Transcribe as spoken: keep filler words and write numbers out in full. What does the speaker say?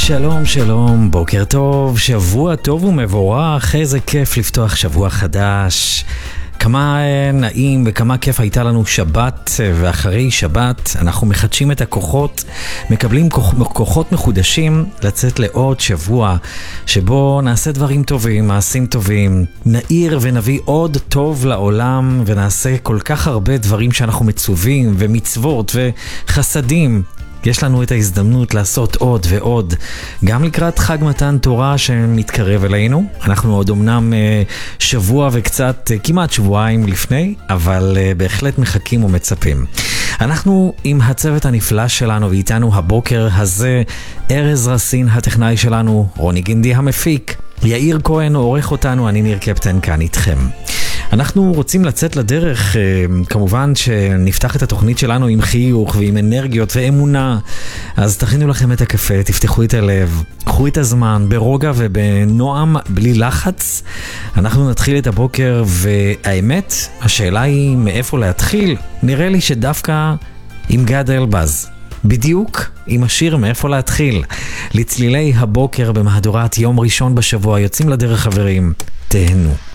שלום שלום, בוקר טוב, שבוע טוב ומבורך, איזה כיף לפתוח שבוע חדש. כמה נעים וכמה כיף הייתה לנו שבת, ואחרי שבת אנחנו מחדשים את הכוחות, מקבלים כוח, כוחות מחודשים לצאת לעוד שבוע שבו נעשה דברים טובים, מעשים טובים, נעיר ונביא עוד טוב לעולם, ונעשה כל כך הרבה דברים שאנחנו מצווים ומצוות וחסדים. יש לנו את ההזדמנות לעשות עוד ועוד, גם לקראת חג מתן תורה שמתקרב אלינו. אנחנו עוד אמנם שבוע וקצת, כמעט שבועיים לפני, אבל בהחלט מחכים ומצפים. אנחנו עם הצוות הנפלא שלנו, ואיתנו הבוקר הזה ארז רסין הטכנאי שלנו, רוני גינדי המפיק, יאיר כהן עורך אותנו, אני ניר קפטן כאן איתכם. אנחנו רוצים לצאת לדרך, כמובן שנפתח את התוכנית שלנו עם חיוך ועם אנרגיות ואמונה, אז תכינו לכם את הקפה, תפתחו את הלב, קחו את הזמן ברוגע ובנועם, בלי לחץ. אנחנו נתחיל את הבוקר, והאמת, השאלה היא מאיפה להתחיל. נראה לי שדווקא עם גד אלבז, בדיוק עם השיר מאיפה להתחיל. לצלילי הבוקר במהדורת יום ראשון בשבוע, יוצאים לדרך חברים, תהנו.